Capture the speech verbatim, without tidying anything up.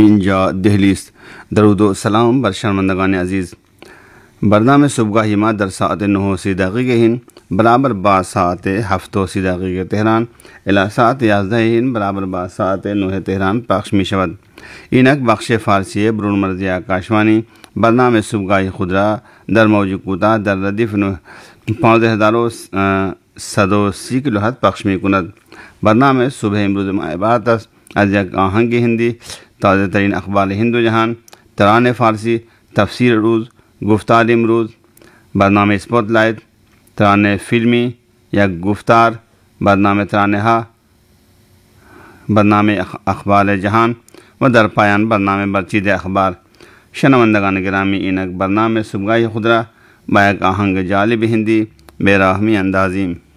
इंजा दहलीस दरूद व सलाम बर शर्मंदगान अजीज़ बरनाम सुबह मा दर सात नौ सी दक़ीक़े हिन बराबर बा सात हफ्तो सी दक़ीक़े तेहरान इला सात याजदा हिन बराबर बा सात नौ तेहरान पक्ष में शवद इनक बख्श फ़ारसी ब्रून मर्ज़ी आकाशवाणी बरनाम सुबह खुदरा दर मौजू कूता दर रदीफ पाँच हज़ारों सदो सी किलो हद पक्ष में कुनद बरनाम सुबह इमरूज़ माबात अजक आहंग हिंदी ताज़ा तरीन अखबार हिंदू जहान तरान फ़ारसी तफसीर रोज़ गुफ्तार इमरूज़ बरनामे स्पॉटलाइट तराने फ़िल्मी या गुफ्तार बरनामे तराने हा बरनामे अखबार जहान व दर पायान बरनामे बरचीद अखबार शनवंदगान गिरामी इनक बरनामे सुबगाही खुदरा बैक आहंग जालिब हिंदी बेराहमी अंदाज़ी।